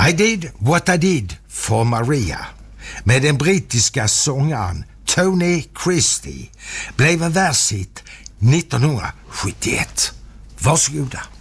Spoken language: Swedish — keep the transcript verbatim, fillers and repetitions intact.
I did what I did for Maria med den brittiska sångaren Tony Christie blev en världshit nittonhundrasjuttioett. Varsågoda.